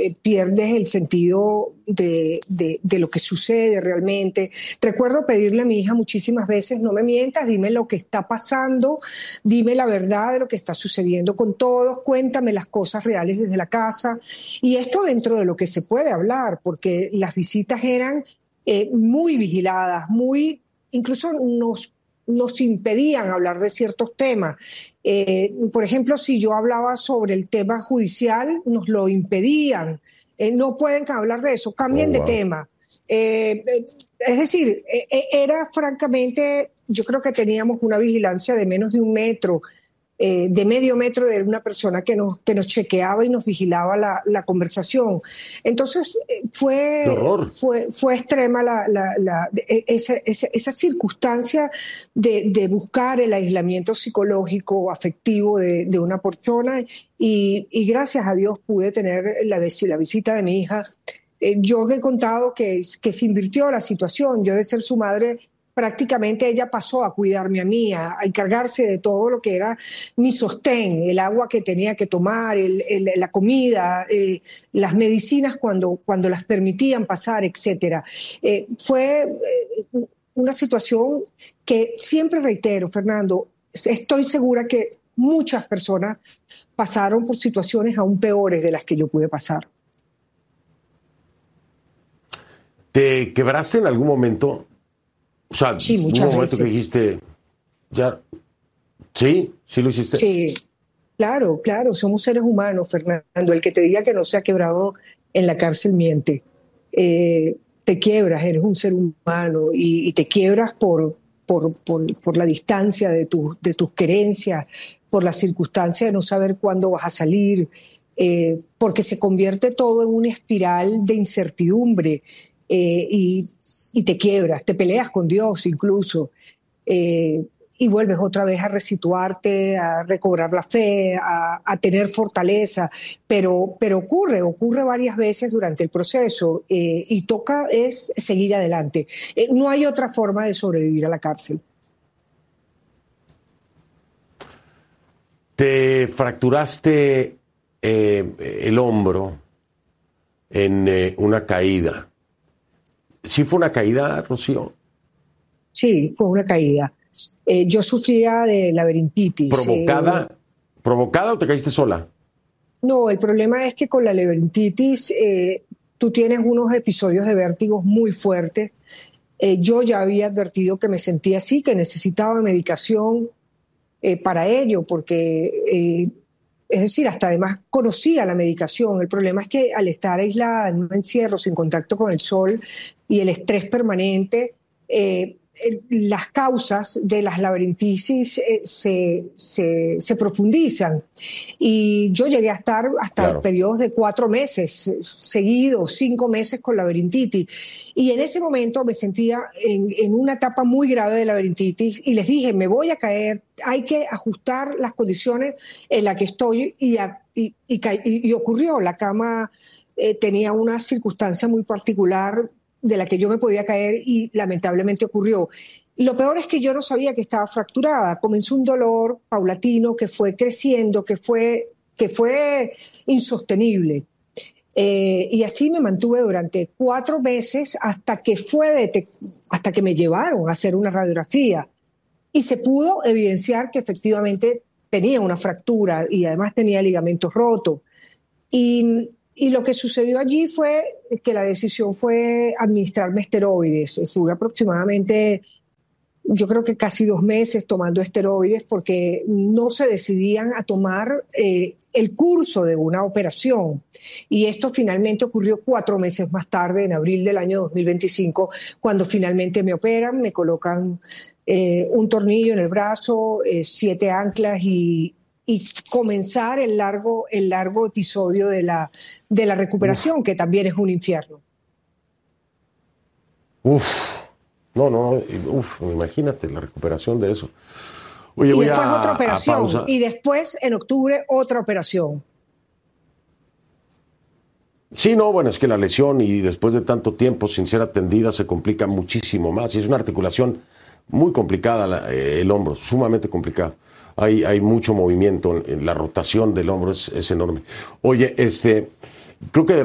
pierdes el sentido de lo que sucede realmente. Recuerdo pedirle a mi hija muchísimas veces, no me mientas, dime lo que está pasando, dime la verdad de lo que está sucediendo con todos, cuéntame las cosas reales desde la casa. Y esto dentro de lo que se puede hablar, porque las visitas eran muy vigiladas, incluso nos impedían hablar de ciertos temas. Por ejemplo, si yo hablaba sobre el tema judicial, nos lo impedían. No pueden hablar de eso, cambien de tema. Es decir, era francamente, yo creo que teníamos una vigilancia de menos de 1 metro, de medio metro, de una persona que nos chequeaba y nos vigilaba la conversación. Entonces fue extrema esa circunstancia de buscar el aislamiento psicológico, afectivo de una persona, y gracias a Dios pude tener la visita de mi hija. Yo he contado que se invirtió la situación. Yo, de ser su madre, prácticamente ella pasó a cuidarme a mí, a encargarse de todo lo que era mi sostén, el agua que tenía que tomar, la comida, las medicinas cuando las permitían pasar, etc. Fue una situación que siempre reitero, Fernando, estoy segura que muchas personas pasaron por situaciones aún peores de las que yo pude pasar. ¿Te quebraste en algún momento? O sea, sí, muchas hubo un momento veces. que dijiste, ya, ¿sí? ¿Sí lo hiciste? Sí, claro, somos seres humanos, Fernando. El que te diga que no se ha quebrado en la cárcel miente. Te quiebras, eres un ser humano y te quiebras por la distancia de tus querencias, por la circunstancia de no saber cuándo vas a salir, porque se convierte todo en una espiral de incertidumbre. Y te quiebras, te peleas con Dios incluso, y vuelves otra vez a resituarte, a recobrar la fe, a tener fortaleza, pero ocurre varias veces durante el proceso, y toca es seguir adelante. No hay otra forma de sobrevivir a la cárcel. Te fracturaste el hombro en una caída. ¿Sí fue una caída, Rocío? Sí, fue una caída. Yo sufría de laberintitis. ¿Provocada o te caíste sola? No, el problema es que con la laberintitis tú tienes unos episodios de vértigos muy fuertes. Yo ya había advertido que me sentía así, que necesitaba medicación para ello, porque... es decir, hasta además conocía la medicación. El problema es que al estar aislada en un encierro sin contacto con el sol y el estrés permanente, las causas de las laberintitis se profundizan. Y yo llegué a estar hasta periodos de 4 meses seguidos, 5 meses con laberintitis. Y en ese momento me sentía en una etapa muy grave de laberintitis y les dije, me voy a caer, hay que ajustar las condiciones en las que estoy, y ocurrió. La cama tenía una circunstancia muy particular de la que yo me podía caer y lamentablemente ocurrió. Lo peor es que yo no sabía que estaba fracturada. Comenzó un dolor paulatino que fue creciendo, que fue insostenible. Y así me mantuve durante 4 meses hasta que me llevaron a hacer una radiografía. Y se pudo evidenciar que efectivamente tenía una fractura y además tenía ligamentos rotos. Y lo que sucedió allí fue que la decisión fue administrarme esteroides. Estuve aproximadamente, yo creo que casi 2 meses tomando esteroides porque no se decidían a tomar el curso de una operación. Y esto finalmente ocurrió 4 meses más tarde, en abril del año 2025, cuando finalmente me operan, me colocan un tornillo en el brazo, 7 anclas y comenzar el largo episodio de la recuperación, que también es un infierno. Imagínate la recuperación de eso. Oye, y después otra operación, y después en octubre otra operación. Sí, es que la lesión y después de tanto tiempo sin ser atendida se complica muchísimo más, y es una articulación muy complicada, el hombro, sumamente complicado. Hay mucho movimiento, en la rotación del hombro es enorme. Oye, creo que